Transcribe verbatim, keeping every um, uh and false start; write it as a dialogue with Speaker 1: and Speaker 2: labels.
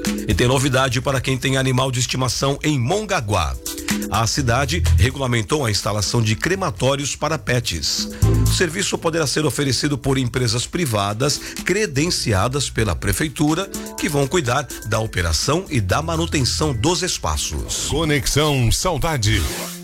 Speaker 1: E tem novidade para quem tem animal de estimação em Mongaguá. A cidade regulamentou a instalação de crematórios para pets. O serviço poderá ser oferecido por empresas privadas credenciadas pela prefeitura, que vão cuidar da operação e da manutenção dos espaços.
Speaker 2: Conexão Saudade.